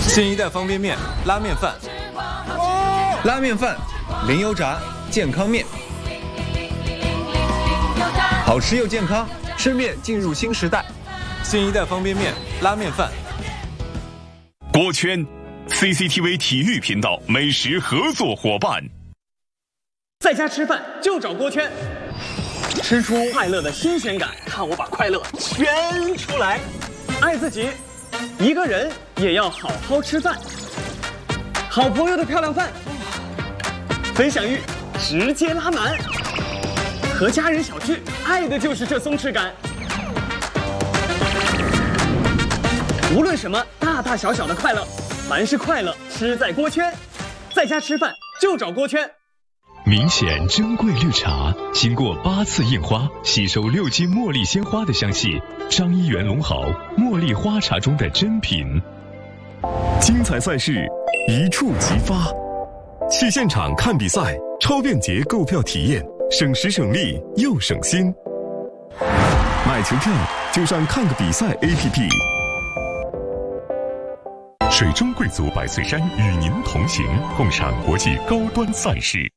新一代方便面拉面饭，拉面饭，零油炸健康面，好吃又健康，吃面进入新时代。新一代方便面拉面饭。 锅圈 ，CCTV 体育频道美食合作伙伴。 在家吃饭就找锅圈，吃出快乐的新鲜感，看我把快乐圈出来。爱自己，一个人也要好好吃饭。好朋友的漂亮饭，分享欲直接拉满。和家人小聚，爱的就是这松弛感。无论什么大大小小的快乐，凡是快乐吃在锅圈。在家吃饭就找锅圈。 明显珍贵绿茶，经过8次印花，吸收6斤茉莉鲜花的香气。张一元龙豪茉莉花茶中的珍品。 精彩赛事一触即发，去现场看比赛，超便捷购票体验，省时省力又省心。买球票就上看个比赛 APP。 水中贵族百岁山与您同行，共赏国际高端赛事。